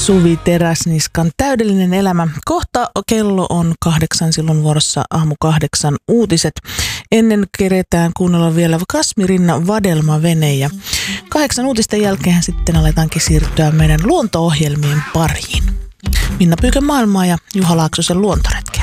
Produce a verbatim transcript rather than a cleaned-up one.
Suvi Teräsniskan Täydellinen elämä. Kohta kello on kahdeksan, silloin vuorossa aamu kahdeksan uutiset. Ennen keretään kuunnella vielä Kasmirin Vadelma-vene ja kahdeksan uutisten jälkeen sitten aletaankin siirtyä meidän luonto-ohjelmien pariin. Minna Pyykön maailmaa ja Juha Laaksosen luontoretki.